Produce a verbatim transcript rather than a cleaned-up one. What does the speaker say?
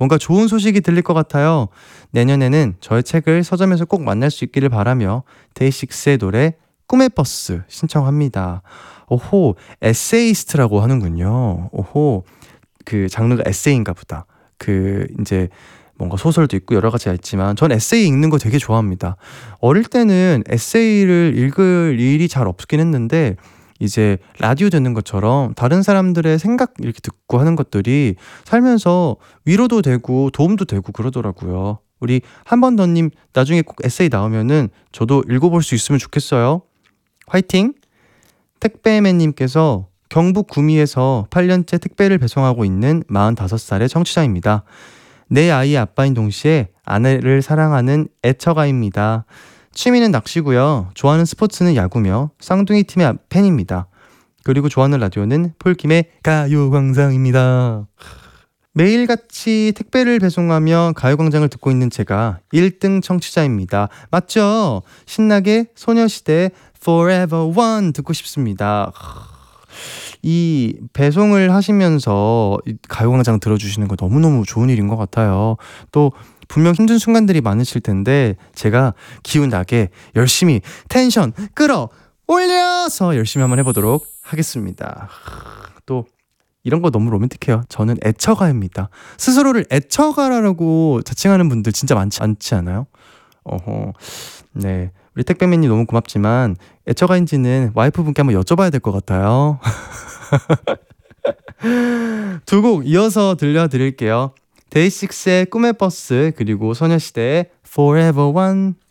뭔가 좋은 소식이 들릴 것 같아요. 내년에는 저의 책을 서점에서 꼭 만날 수 있기를 바라며 데이식스의 노래 꿈의 버스 신청합니다. 오호, 에세이스트라고 하는군요. 오호, 그 장르가 에세이인가 보다. 그 이제 뭔가 소설도 있고 여러 가지가 있지만 전 에세이 읽는 거 되게 좋아합니다. 어릴 때는 에세이를 읽을 일이 잘 없긴 했는데 이제 라디오 듣는 것처럼 다른 사람들의 생각 이렇게 듣고 하는 것들이 살면서 위로도 되고 도움도 되고 그러더라고요. 우리 한 번 더님 나중에 꼭 에세이 나오면은 저도 읽어볼 수 있으면 좋겠어요. 화이팅! 택배맨님께서 경북 구미에서 팔 년째 택배를 배송하고 있는 마흔다섯 살의 청취자입니다. 내 아이의 아빠인 동시에 아내를 사랑하는 애처가입니다. 취미는 낚시고요. 좋아하는 스포츠는 야구며 쌍둥이 팀의 팬입니다. 그리고 좋아하는 라디오는 폴킴의 가요광장입니다. 매일같이 택배를 배송하며 가요광장을 듣고 있는 제가 일 등 청취자입니다. 맞죠? 신나게 소녀시대 Forever One 듣고 싶습니다. 이 배송을 하시면서 가요광장 들어주시는 거 너무너무 좋은 일인 것 같아요. 또 분명 힘든 순간들이 많으실 텐데 제가 기운 나게 열심히 텐션 끌어 올려서 열심히 한번 해보도록 하겠습니다. 또 이런 거 너무 로맨틱해요. 저는 애처가입니다. 스스로를 애처가라고 자칭하는 분들 진짜 많지 않지 않아요? 어허, 네. 우리 택배맨님 너무 고맙지만 애처가인지는 와이프분께 한번 여쭤봐야 될 것 같아요. 두 곡 이어서 들려드릴게요. 데이식스의 꿈의 버스 그리고 소녀시대의 Forever One.